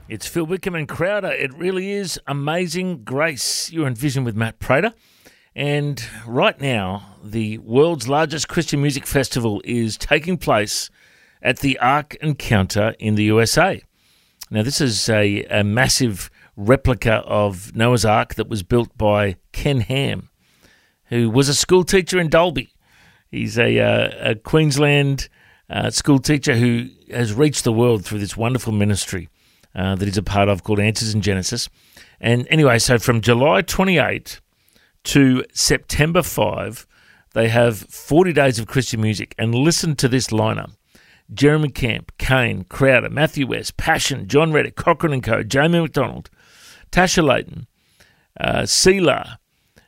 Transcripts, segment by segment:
It's Phil Wickham and Crowder. It really is amazing grace. You're in Vision with Matt Prater. And right now, the world's largest Christian music festival is taking place at the Ark Encounter in the USA. Now, this is a massive replica of Noah's Ark that was built by Ken Ham, who was a school teacher in Dalby. He's a Queensland school teacher who has reached the world through this wonderful ministry that he's a part of called Answers in Genesis. And anyway, so from July 28 to September 5, they have 40 days of Christian music. And listen to this lineup. Jeremy Camp, Kane, Crowder, Matthew West, Passion, John Reddick, Cochrane & Co., Jamie McDonald, Tasha Layton, Selah,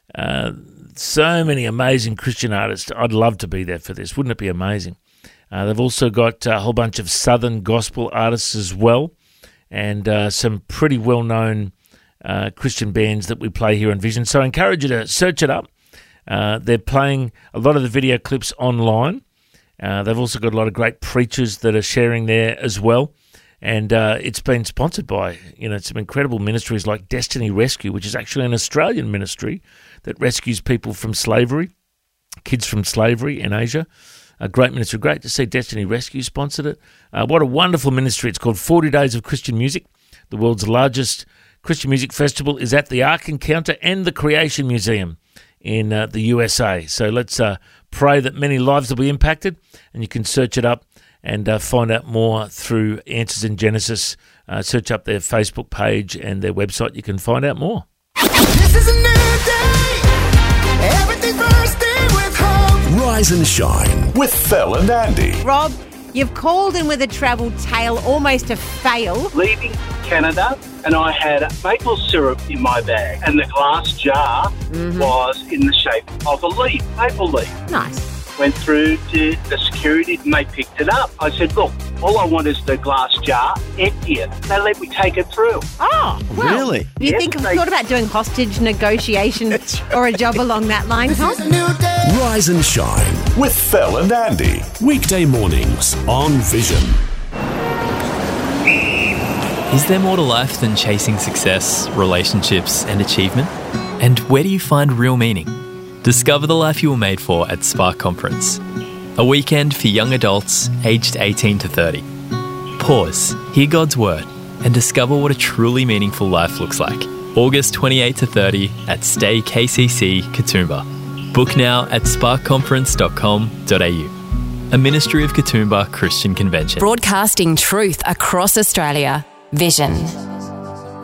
so many amazing Christian artists. I'd love to be there for this. Wouldn't it be amazing? They've also got a whole bunch of Southern gospel artists as well, and some pretty well-known Christian bands that we play here on Vision. So I encourage you to search it up. They're playing a lot of the video clips online. They've also got a lot of great preachers that are sharing there as well. And it's been sponsored by, some incredible ministries like Destiny Rescue, which is actually an Australian ministry that rescues people from slavery, kids from slavery in Asia. A great ministry. Great to see Destiny Rescue sponsored it. What a wonderful ministry. It's called 40 Days of Christian Music. The world's largest Christian music festival is at the Ark Encounter and the Creation Museum in the USA. So let's pray that many lives will be impacted, and you can search it up and find out more through Answers in Genesis. Search up their Facebook page and their website. You can find out more. This is a new day. Everything bursting with hope. Rise and shine with Phil and Andy. Rob, you've called in with a travel tale, almost a fail. Leaving Canada, and I had maple syrup in my bag, and the glass jar was in the shape of a leaf, maple leaf. Nice. Went through to the security, and they picked it up. I said, look, all I want is the glass jar, empty it. They let me take it through. Oh, well. Really? You Yes, think they- thought about doing hostage negotiation or a job along that line, Tom? It's a new day. Rise and shine with Phil and Andy. Weekday mornings on Vision. Is there more to life than chasing success, relationships, and achievement? And where do you find real meaning? Discover the life you were made for at Spark Conference, a weekend for young adults aged 18 to 30. Pause, hear God's word, and discover what a truly meaningful life looks like. August 28 to 30 at Stay KCC, Katoomba. Book now at sparkconference.com.au. A ministry of Katoomba Christian Convention. Broadcasting truth across Australia. Vision